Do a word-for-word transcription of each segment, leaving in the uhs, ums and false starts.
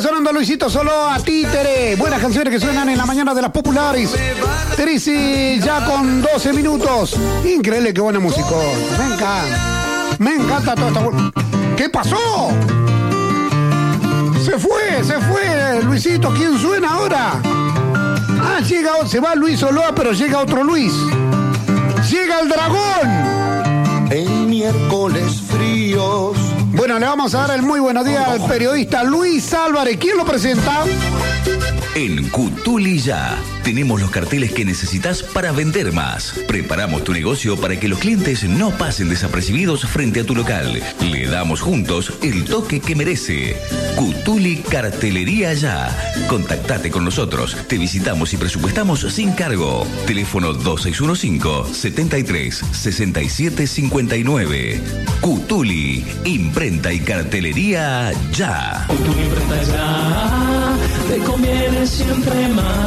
sonando Luisito Soloa, Títere. Buenas canciones que suenan en la mañana de las populares. Teresi, ya con doce minutos. Increíble, qué buena música. Me encanta. Me encanta toda esta... ¿Qué pasó? Se fue, se fue. Luisito, ¿quién suena ahora? Ah, llega, se va Luis Soloa, pero llega otro Luis. Llega el dragón. En miércoles fríos. Bueno, le vamos a dar el muy buenos días al periodista Luis Álvarez. ¿Quién lo presenta? En Cutuli Ya tenemos los carteles que necesitas para vender más. Preparamos tu negocio para que los clientes no pasen desapercibidos frente a tu local. Le damos juntos el toque que merece. Cutuli Cartelería Ya. Contactate con nosotros. Te visitamos y presupuestamos sin cargo. Teléfono dos seis uno cinco, setenta y tres, sesenta y siete cincuenta y nueve. Cutuli, imprenta y cartelería Ya. Cutuli Imprenta Ya. Te conviene siempre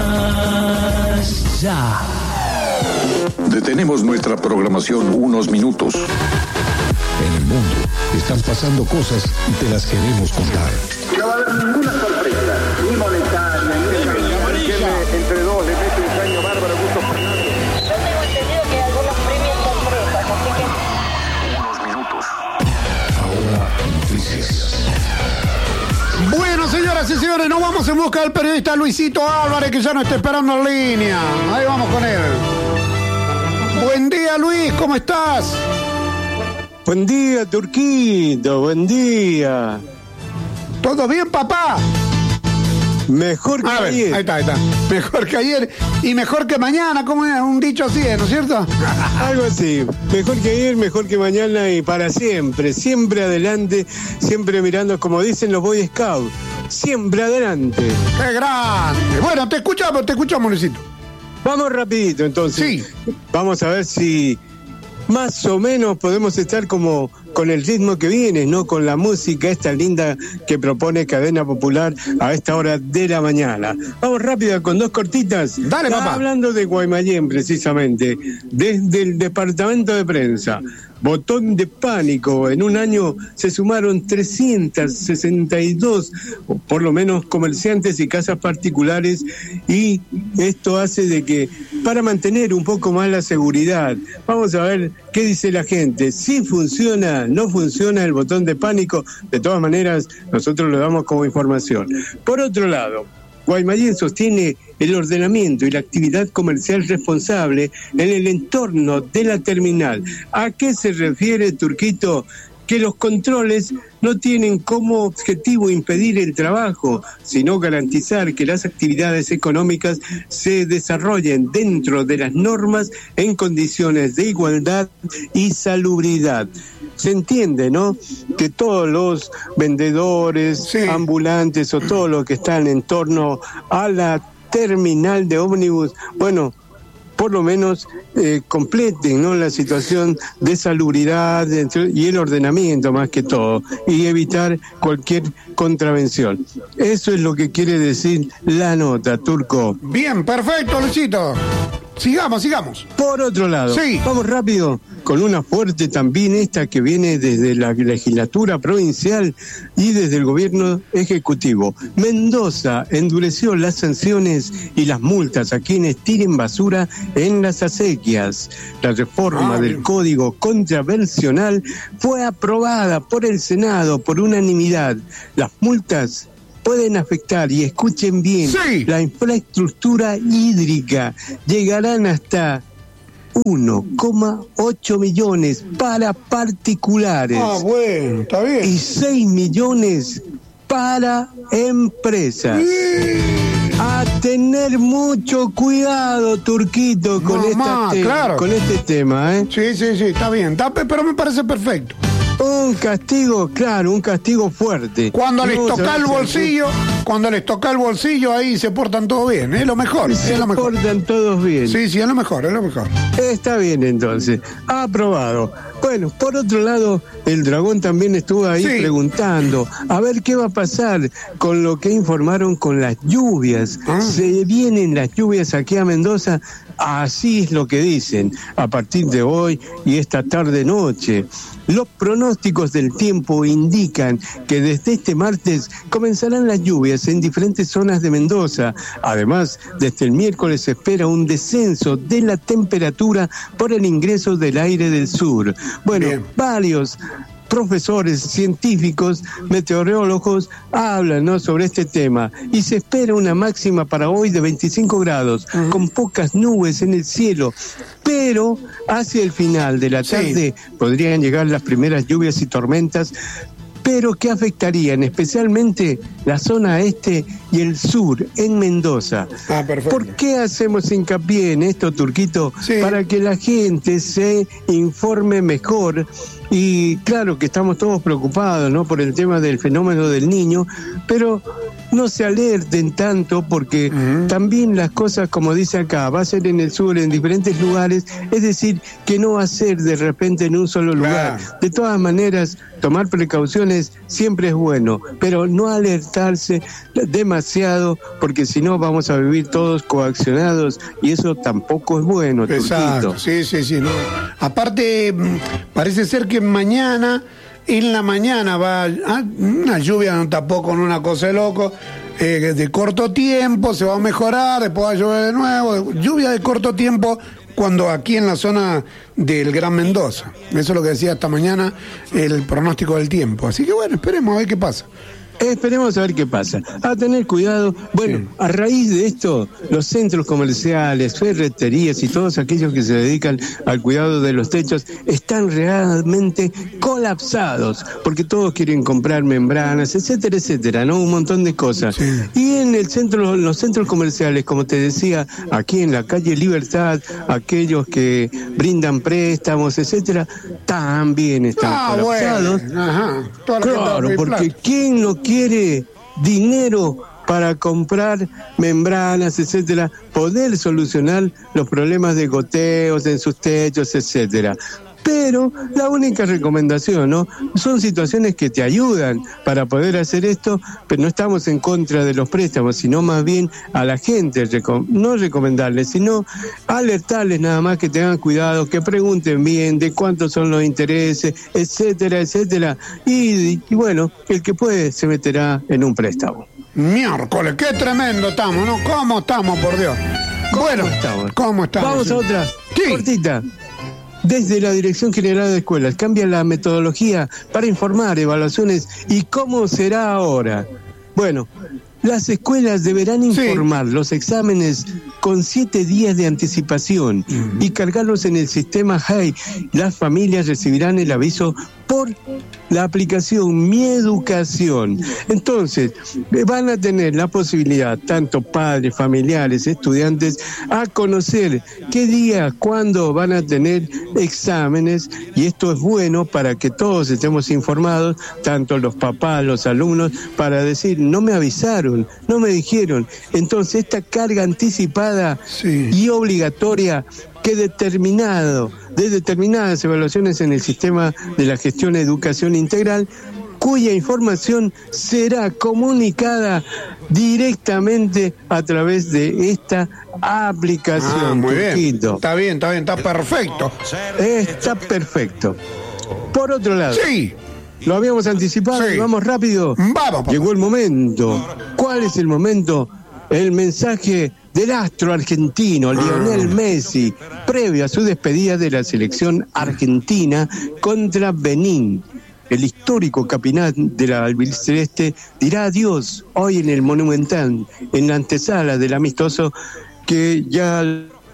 más. Ya. Detenemos nuestra programación unos minutos. En el mundo están pasando cosas y te las queremos contar. No va a haber ninguna sorpresa, ni monetaria, ni entre dos, le mete un caño bárbaro, Augusto Fernández. Yo tengo entendido que algunos premios sorpresas, así que... Unos minutos. Ahora noticias. Bueno, señoras y señores, nos vamos en busca del periodista Luisito Álvarez, que ya nos está esperando en línea. Ahí vamos con él. Buen día, Luis, ¿cómo estás? Buen día, Turquito, buen día. ¿Todo bien, papá? Mejor que A ver, ayer. ahí está, ahí está. Mejor que ayer y mejor que mañana, como es un dicho así, ¿no es cierto? Algo así. Mejor que ayer, mejor que mañana y para siempre. Siempre adelante, siempre mirando, como dicen los Boy Scouts. Siempre adelante. ¡Qué grande! Bueno, te escuchamos, te escuchamos, Luisito. Vamos rapidito, entonces. Sí. Vamos a ver si más o menos podemos estar como con el ritmo que viene, ¿no? Con la música esta linda que propone Cadena Popular a esta hora de la mañana. Vamos rápido con dos cortitas. Dale, Está papá. hablando de Guaymallén, precisamente, desde el departamento de prensa. Botón de pánico. En un año se sumaron trescientos sesenta y dos, o por lo menos, comerciantes y casas particulares, y esto hace de que, para mantener un poco más la seguridad, vamos a ver qué dice la gente. Si funciona, no funciona el botón de pánico. De todas maneras, nosotros lo damos como información. Por otro lado, Guaymallén sostiene el ordenamiento y la actividad comercial responsable en el entorno de la terminal. ¿A qué se refiere, Turquito? Que los controles no tienen como objetivo impedir el trabajo, sino garantizar que las actividades económicas se desarrollen dentro de las normas en condiciones de igualdad y salubridad. Se entiende, ¿no?, que todos los vendedores, sí, ambulantes o todos los que están en torno a la terminal de ómnibus, bueno, por lo menos eh, completen, ¿no?, la situación de salubridad y el ordenamiento más que todo, y evitar cualquier contravención. Eso es lo que quiere decir la nota, Turco. Bien, perfecto, Luisito. Sigamos, sigamos. Por otro lado, sí, vamos rápido con una fuerte también esta que viene desde la legislatura provincial y desde el gobierno ejecutivo. Mendoza endureció las sanciones y las multas a quienes tiren basura en las acequias. La reforma ah, del Código Contravencional fue aprobada por el Senado por unanimidad. Las multas pueden afectar, y escuchen bien, sí, la infraestructura hídrica. Llegarán hasta uno coma ocho millones para particulares. Ah, bueno, está bien. Y seis millones para empresas. Sí. A tener mucho cuidado, Turquito, con, no, esta más, te- claro. con este tema, ¿eh? Sí, sí, sí, está bien, está, pero me parece perfecto. Un castigo, claro, un castigo fuerte. Cuando les No, toca el bolsillo, cuando les toca el bolsillo, ahí se portan todos bien, es lo mejor. Se es lo mejor. portan todos bien. Sí, sí, es lo mejor, es lo mejor. Está bien, entonces. Aprobado. Bueno, por otro lado, el Dragón también estuvo ahí Sí. preguntando a ver qué va a pasar con lo que informaron con las lluvias. Ah. Se vienen las lluvias aquí a Mendoza, así es lo que dicen, a partir de hoy y esta tarde-noche. Los pronósticos del tiempo indican que desde este martes comenzarán las lluvias en diferentes zonas de Mendoza. Además, desde el miércoles se espera un descenso de la temperatura por el ingreso del aire del sur. Bueno, Bien. varios profesores, científicos, meteorólogos hablan, ¿no?, sobre este tema, y se espera una máxima para hoy de veinticinco grados, uh-huh. con pocas nubes en el cielo, pero hacia el final de la tarde sí. podrían llegar las primeras lluvias y tormentas, pero que afectarían especialmente la zona este y el sur, en Mendoza. Ah, perfecto. ¿Por qué hacemos hincapié en esto, Turquito? Sí. Para que la gente se informe mejor. Y claro que estamos todos preocupados, ¿no?, por el tema del fenómeno del Niño, pero no se alerten tanto porque uh-huh. también las cosas, como dice acá, va a ser en el sur, en diferentes lugares, es decir, que no va a ser de repente en un solo lugar. Claro. De todas maneras, tomar precauciones siempre es bueno, pero no alertarse demasiado, porque si no vamos a vivir todos coaccionados y eso tampoco es bueno. Exacto, Turquito. sí, sí, sí. No. Aparte, parece ser que mañana, en la mañana va ah, una lluvia, no tampoco con una cosa de loco, eh, de corto tiempo, se va a mejorar, después va a llover de nuevo, lluvia de corto tiempo, cuando aquí en la zona del Gran Mendoza. Eso es lo que decía esta mañana el pronóstico del tiempo. Así que bueno, esperemos a ver qué pasa. Esperemos a ver qué pasa. A tener cuidado. Bueno, sí. a raíz de esto, los centros comerciales, ferreterías y todos aquellos que se dedican al cuidado de los techos están realmente colapsados, porque todos quieren comprar membranas, etcétera, etcétera, ¿no? Un montón de cosas. Sí. Y en el centro, los centros comerciales, como te decía, aquí en la calle Libertad, aquellos que brindan préstamos, etcétera, también están ah, colapsados. Bueno. Ajá. Claro, porque ¿quién no quiere dinero para comprar membranas, etcétera, poder solucionar los problemas de goteos en sus techos, etcétera? Pero la única recomendación, ¿no?, son situaciones que te ayudan para poder hacer esto, pero no estamos en contra de los préstamos, sino más bien a la gente, no recomendarles, sino alertarles nada más que tengan cuidado, que pregunten bien de cuántos son los intereses, etcétera, etcétera. Y, y bueno, el que puede se meterá en un préstamo. Miércoles, qué tremendo estamos, ¿no? ¿Cómo estamos, por Dios? ¿Cómo bueno, estamos? ¿Cómo estamos? Vamos a otra, sí. cortita. Desde la Dirección General de Escuelas cambia la metodología para informar evaluaciones y cómo será ahora. Bueno, las escuelas deberán informar sí. los exámenes con siete días de anticipación uh-huh. y cargarlos en el sistema H A I. Las familias recibirán el aviso por la aplicación Mi Educación. Entonces, van a tener la posibilidad, tanto padres, familiares, estudiantes, a conocer qué día, cuándo van a tener exámenes, y esto es bueno para que todos estemos informados, tanto los papás, los alumnos, para decir, no me avisaron, no me dijeron. Entonces, esta carga anticipada sí. y obligatoria que determinado, de determinadas evaluaciones en el sistema de la gestión de educación integral, cuya información será comunicada directamente a través de esta aplicación. Ah, muy bien. Está bien, está bien, está perfecto. Está perfecto. Por otro lado, sí. lo habíamos anticipado, sí. vamos rápido. Vamos, papá. Llegó el momento. ¿Cuál es el momento? El mensaje del astro argentino, Lionel Messi, previo a su despedida de la selección argentina contra Benín. El histórico capitán de la albiceleste dirá adiós hoy en el Monumental, en la antesala del amistoso que ya...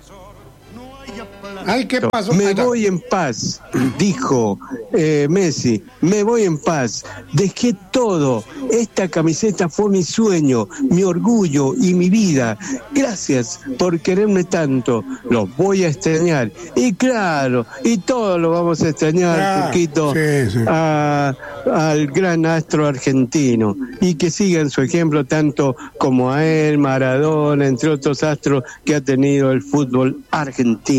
Ay, ¿qué pasó? Me voy en paz, dijo eh, Messi, me voy en paz, dejé todo, esta camiseta fue mi sueño, mi orgullo y mi vida, gracias por quererme tanto, los voy a extrañar, y claro, y todos lo vamos a extrañar, ah, Turquito, sí, sí. A, al gran astro argentino, y que sigan su ejemplo tanto como a él, Maradona, entre otros astros que ha tenido el fútbol argentino, Turquito.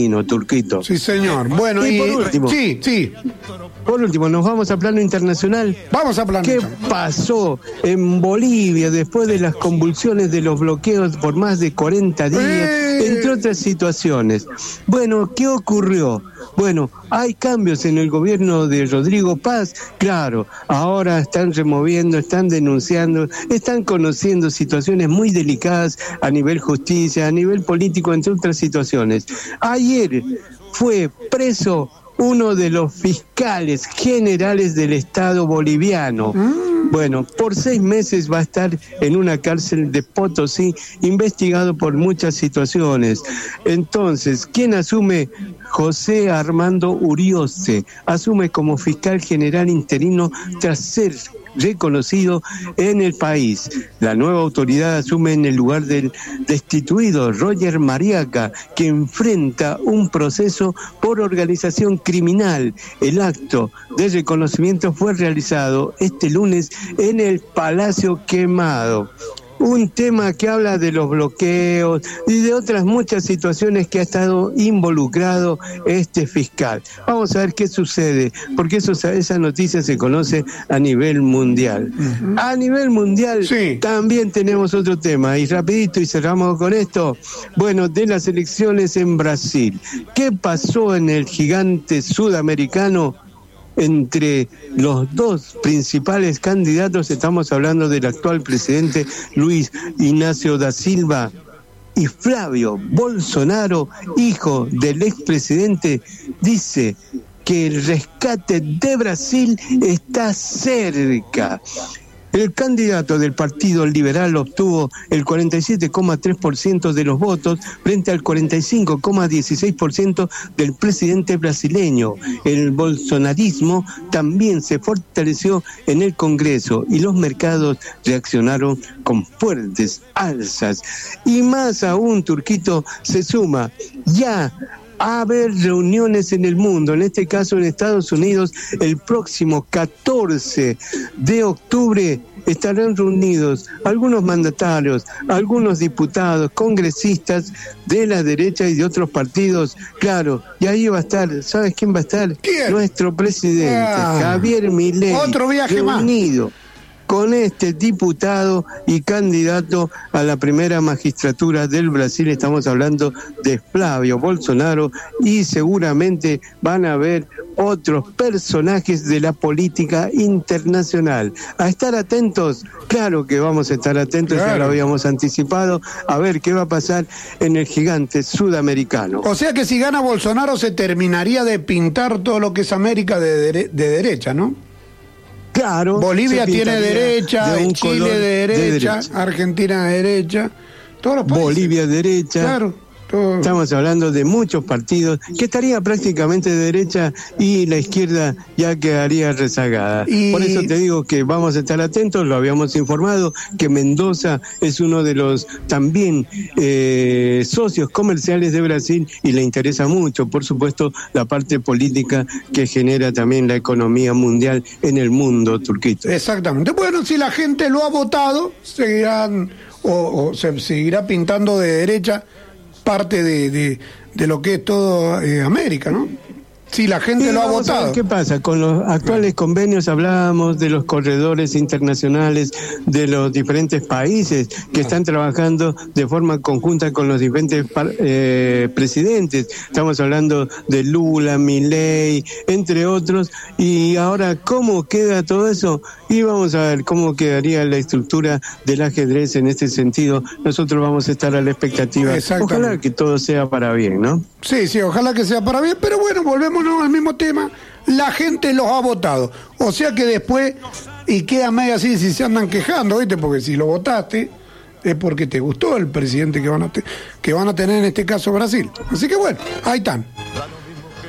Turquito. Sí, señor. Bueno, y, y, por último, sí, sí. Por último, nos vamos a plano internacional. Vamos a plano. ¿Qué pasó en Bolivia después de las convulsiones de los bloqueos por más de cuarenta días, ¡Eh! entre otras situaciones? Bueno, ¿qué ocurrió? Bueno, hay cambios en el gobierno de Rodrigo Paz, claro, ahora están removiendo, están denunciando, están conociendo situaciones muy delicadas a nivel justicia, a nivel político, entre otras situaciones. Ayer fue preso uno de los fiscales generales del Estado boliviano. Bueno, por seis meses va a estar en una cárcel de Potosí, investigado por muchas situaciones. Entonces, ¿quién asume? José Armando Urioste asume como fiscal general interino tras ser reconocido en el país. La nueva autoridad asume en el lugar del destituido Roger Mariaca, que enfrenta un proceso por organización criminal. El acto de reconocimiento fue realizado este lunes en el Palacio Quemado. Un tema que habla de los bloqueos y de otras muchas situaciones que ha estado involucrado este fiscal. Vamos a ver qué sucede, porque eso, esa noticia se conoce a nivel mundial. Uh-huh. A nivel mundial sí. También tenemos otro tema, y rapidito y cerramos con esto. Bueno, de las elecciones en Brasil. ¿Qué pasó en el gigante sudamericano? Entre los dos principales candidatos, estamos hablando del actual presidente Luis Ignacio da Silva y Flavio Bolsonaro, hijo del expresidente, dice que el rescate de Brasil está cerca. El candidato del Partido Liberal obtuvo el cuarenta y siete coma tres por ciento de los votos frente al cuarenta y cinco coma dieciséis por ciento del presidente brasileño. El bolsonarismo también se fortaleció en el Congreso y los mercados reaccionaron con fuertes alzas. Y más aún, Turquito, se suma ya a haber reuniones en el mundo, en este caso en Estados Unidos, el próximo catorce de octubre estarán reunidos algunos mandatarios, algunos diputados, congresistas de la derecha y de otros partidos, claro, y ahí va a estar, ¿sabes quién va a estar? ¿Quién? Nuestro presidente, ah, Javier Milei, otro viaje reunido más con este diputado y candidato a la primera magistratura del Brasil. Estamos hablando de Flavio Bolsonaro, y seguramente van a haber otros personajes de la política internacional. A estar atentos, claro que vamos a estar atentos, claro. Ya lo habíamos anticipado, a ver qué va a pasar en el gigante sudamericano. O sea que si gana Bolsonaro se terminaría de pintar todo lo que es América de, dere- de derecha, ¿no? Claro. Bolivia tiene derecha, de Chile de derecha, de derecha, Argentina de derecha, todos los países. Bolivia derecha. Claro. Todo. Estamos hablando de muchos partidos que estaría prácticamente de derecha y la izquierda ya quedaría rezagada. Y... Por eso te digo que vamos a estar atentos, lo habíamos informado, que Mendoza es uno de los también eh, socios comerciales de Brasil y le interesa mucho, por supuesto, la parte política que genera también la economía mundial en el mundo, Turquito. Exactamente. Bueno, si la gente lo ha votado, seguirán o, o se seguirá pintando de derecha parte de, de, de lo que es todo eh, América, ¿no? Si la gente sí, lo ha votado. ¿Qué pasa? Con los actuales convenios hablábamos de los corredores internacionales de los diferentes países que están trabajando de forma conjunta con los diferentes eh, presidentes. Estamos hablando de Lula, Milei, entre otros. Y ahora, ¿cómo queda todo eso? Y vamos a ver cómo quedaría la estructura del ajedrez en este sentido. Nosotros vamos a estar a la expectativa. Ojalá que todo sea para bien, ¿no? Sí, sí, ojalá que sea para bien, pero bueno, volvemos al mismo tema. La gente los ha votado, o sea que después, y queda medio así si se andan quejando, ¿viste? Porque si lo votaste es porque te gustó el presidente que van a te- que van a tener en este caso Brasil. Así que bueno, ahí están.